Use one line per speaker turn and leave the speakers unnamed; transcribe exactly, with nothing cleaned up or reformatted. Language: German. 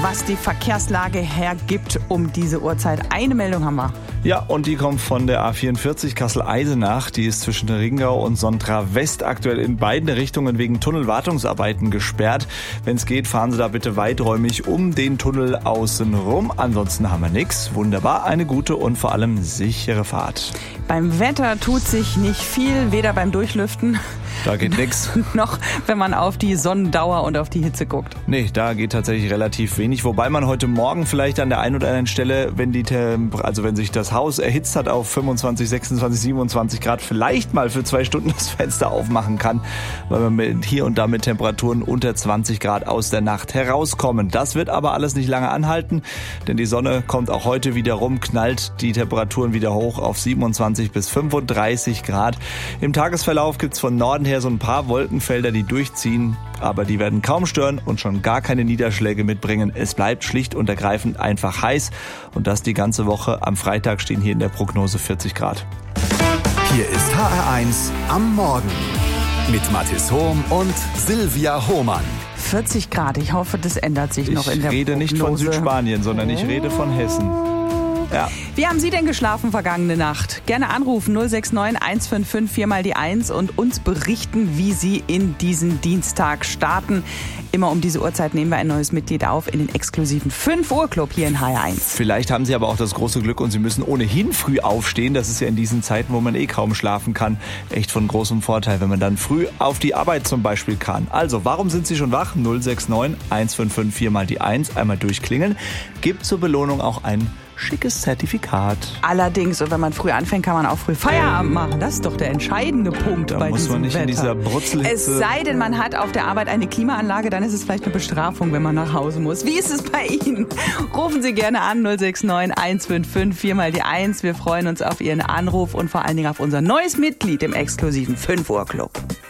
was die Verkehrslage hergibt um diese Uhrzeit. Eine Meldung haben wir.
Ja, und die kommt von der A vierundvierzig Kassel-Eisenach. Die ist zwischen Ringau und Sontra West aktuell in beiden Richtungen wegen Tunnelwartungsarbeiten gesperrt. Wenn es geht, fahren Sie da bitte weiträumig um den Tunnel außen rum. Ansonsten haben wir nichts. Wunderbar, eine gute und vor allem sichere Fahrt.
Beim Wetter tut sich nicht viel, weder beim Durchlüften
Da geht nichts.
noch wenn man auf die Sonnendauer und auf die Hitze guckt.
Nee, da geht tatsächlich relativ wenig. Wobei man heute Morgen vielleicht an der einen oder anderen Stelle, wenn die Temper- also wenn sich das Haus erhitzt hat auf fünfundzwanzig, sechsundzwanzig, siebenundzwanzig Grad, vielleicht mal für zwei Stunden das Fenster aufmachen kann, weil wir mit hier und da mit Temperaturen unter zwanzig Grad aus der Nacht herauskommen. Das wird aber alles nicht lange anhalten, denn die Sonne kommt auch heute wieder rum, knallt die Temperaturen wieder hoch auf siebenundzwanzig bis fünfunddreißig Grad. Im Tagesverlauf gibt's von Norden her so ein paar Wolkenfelder, die durchziehen, aber die werden kaum stören und schon gar keine Niederschläge mitbringen. Es bleibt schlicht und ergreifend einfach heiß und das die ganze Woche. Am Freitag stehen hier in der Prognose vierzig Grad.
Hier ist H R eins am Morgen mit Mathis Hohm und Silvia Hohmann.
vierzig Grad, ich hoffe, das ändert sich noch
Ich
in der
rede
Prognose.
nicht von Südspanien, sondern ich rede von Hessen. Ja.
Wie haben Sie denn geschlafen vergangene Nacht? Gerne anrufen null sechs neun eins fünf fünf vier mal die eins und uns berichten, wie Sie in diesen Dienstag starten. Immer um diese Uhrzeit nehmen wir ein neues Mitglied auf in den exklusiven fünf Uhr Club hier in H R eins.
Vielleicht haben Sie aber auch das große Glück und Sie müssen ohnehin früh aufstehen. Das ist ja in diesen Zeiten, wo man eh kaum schlafen kann, echt von großem Vorteil, wenn man dann früh auf die Arbeit zum Beispiel kann. Also, warum sind Sie schon wach? null sechs neun eins fünf fünf vier mal die eins, einmal durchklingeln. Gibt zur Belohnung auch ein schickes Zertifikat.
Allerdings, und wenn man früh anfängt, kann man auch früh Feierabend machen. Das ist doch der entscheidende Punkt
Da
bei
muss
diesem
man nicht
Wetter.
in dieser Brutzelhitze.
Es sei denn, man hat auf der Arbeit eine Klimaanlage, dann ist es vielleicht eine Bestrafung, wenn man nach Hause muss. Wie ist es bei Ihnen? Rufen Sie gerne an null sechs neun eins fünf fünf vier mal die eins. Wir freuen uns auf Ihren Anruf und vor allen Dingen auf unser neues Mitglied im exklusiven fünf Uhr Club.